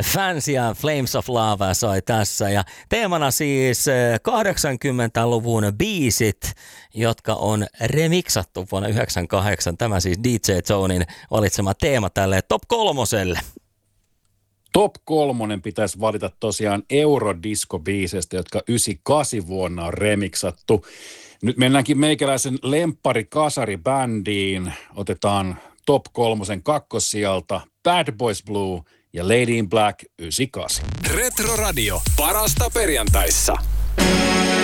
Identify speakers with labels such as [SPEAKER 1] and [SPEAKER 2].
[SPEAKER 1] Fans ja Flames of Lava soi tässä ja teemana siis 80-luvun biisit, jotka on remixattu vuonna 1998. Tämä siis DJ Tonin valitsema teema tälle Top 3:lle.
[SPEAKER 2] Top 3 pitäisi valita tosiaan Eurodisco-biiseistä, jotka 98 vuonna on remixattu. Nyt mennäänkin meikäläisen lemppari-kasari-bändiin. Otetaan Top 3 kakkossijalta Bad Boys Blue ja Lady in Black 98.
[SPEAKER 3] Retro Radio. Parasta perjantaissa.